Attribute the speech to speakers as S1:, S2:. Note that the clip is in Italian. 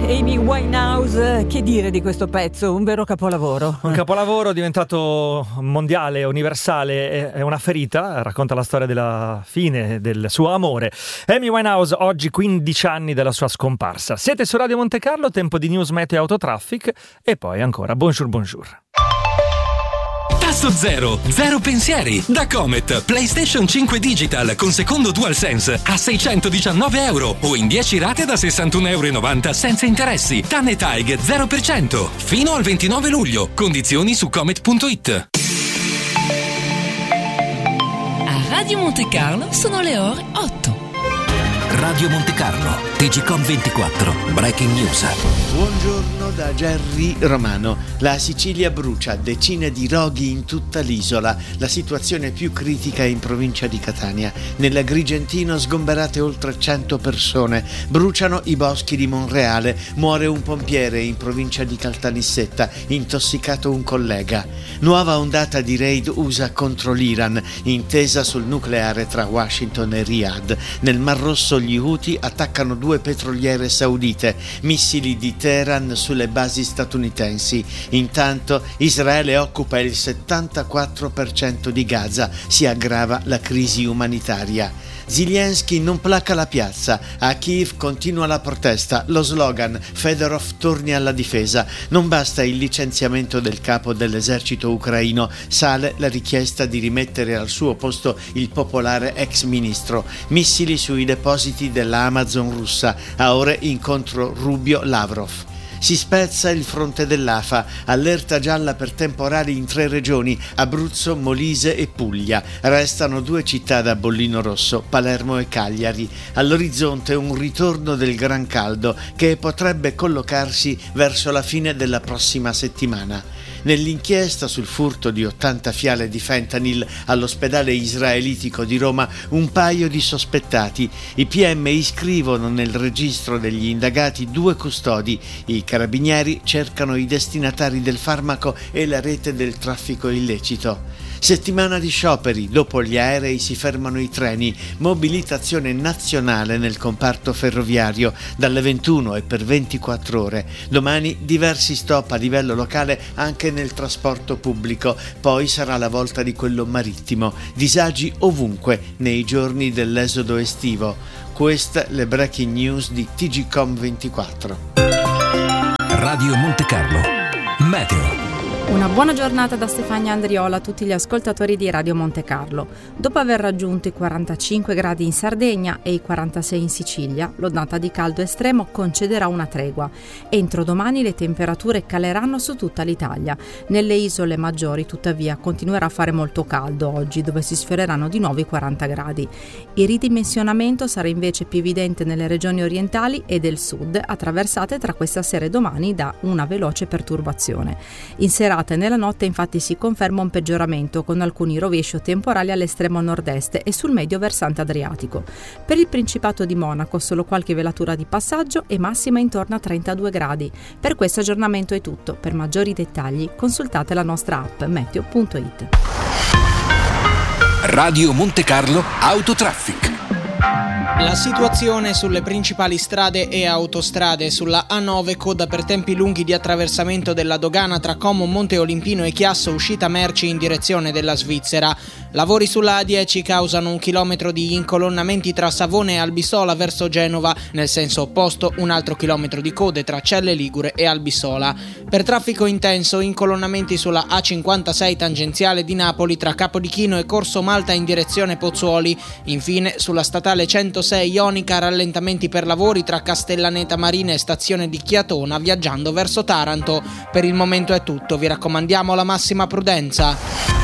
S1: Amy Winehouse, che dire di questo pezzo? Un vero capolavoro.
S2: Un capolavoro diventato mondiale, universale, è una ferita, racconta la storia della fine del suo amore. Amy Winehouse, oggi 15 anni dalla sua scomparsa. Siete su Radio Monte Carlo, tempo di news, meteo e autotraffic, e poi ancora bonjour.
S3: Tasso zero pensieri. Da Comet, PlayStation 5 Digital con secondo DualSense a €619 o in 10 rate da €61,90 senza interessi. TAN TAIG 0% fino al 29 luglio. Condizioni su comet.it.
S4: A Radio Monte Carlo sono le ore 8.
S5: Radio Monte Carlo, TGCOM 24, Breaking News.
S6: Buongiorno da Gerry Romano. La Sicilia brucia, decine di roghi in tutta l'isola. La situazione più critica è in provincia di Catania. Nell'Agrigentino sgomberate oltre 100 persone. Bruciano i boschi di Monreale. Muore un pompiere in provincia di Caltanissetta. Intossicato un collega. Nuova ondata di raid USA contro l'Iran. Intesa sul nucleare tra Washington e Riyadh. Nel Mar Rosso gli Houthi attaccano 2 petroliere saudite, missili di Teheran sulle basi statunitensi. Intanto Israele occupa il 74% di Gaza, si aggrava la crisi umanitaria. Zelensky non placa la piazza, a Kiev continua la protesta, lo slogan Fedorov torni alla difesa. Non basta il licenziamento del capo dell'esercito ucraino, sale la richiesta di rimettere al suo posto il popolare ex ministro. Missili sui depositi della Amazon russa, a ore incontro Rubio-Lavrov. Si spezza il fronte dell'Afa, allerta gialla per temporali in 3 regioni, Abruzzo, Molise e Puglia. Restano 2 città da bollino rosso, Palermo e Cagliari. All'orizzonte un ritorno del gran caldo che potrebbe collocarsi verso la fine della prossima settimana. Nell'inchiesta sul furto di 80 fiale di fentanyl all'ospedale israelitico di Roma, un paio di sospettati. I PM iscrivono nel registro degli indagati 2 custodi. I carabinieri cercano i destinatari del farmaco e la rete del traffico illecito. Settimana di scioperi, dopo gli aerei si fermano i treni, mobilitazione nazionale nel comparto ferroviario dalle 21 e per 24 ore. Domani diversi stop a livello locale anche nel trasporto pubblico, poi sarà la volta di quello marittimo. Disagi ovunque nei giorni dell'esodo estivo. Queste le breaking news di TGCOM 24.
S5: Radio Monte Carlo, meteo.
S7: Una buona giornata da Stefania Andriola a tutti gli ascoltatori di Radio Monte Carlo. Dopo aver raggiunto i 45 gradi in Sardegna e i 46 in Sicilia, l'ondata di caldo estremo concederà una tregua. Entro domani le temperature caleranno su tutta l'Italia. Nelle isole maggiori, tuttavia, continuerà a fare molto caldo oggi, dove si sfioreranno di nuovo i 40 gradi. Il ridimensionamento sarà invece più evidente nelle regioni orientali e del sud, attraversate tra questa sera e domani da una veloce perturbazione. In serata e nella notte infatti si conferma un peggioramento con alcuni rovesci o temporali all'estremo nord-est e sul medio versante adriatico. Per il Principato di Monaco solo qualche velatura di passaggio e massima intorno a 32 gradi. Per questo aggiornamento è tutto. Per maggiori dettagli consultate la nostra app meteo.it.
S5: Radio Monte Carlo Autotraffic.
S8: La situazione sulle principali strade e autostrade: sulla A9 coda per tempi lunghi di attraversamento della dogana tra Como, Monte Olimpino e Chiasso, uscita merci in direzione della Svizzera. Lavori sulla A10 causano 1 chilometro di incolonnamenti tra Savone e Albisola verso Genova, nel senso opposto un altro chilometro di code tra Celle Ligure e Albisola. Per traffico intenso incolonnamenti sulla A56 tangenziale di Napoli tra Capodichino e Corso Malta in direzione Pozzuoli. Infine sulla statale 106 Ionica rallentamenti per lavori tra Castellaneta Marina e stazione di Chiatona viaggiando verso Taranto. Per il momento è tutto, vi raccomandiamo la massima prudenza.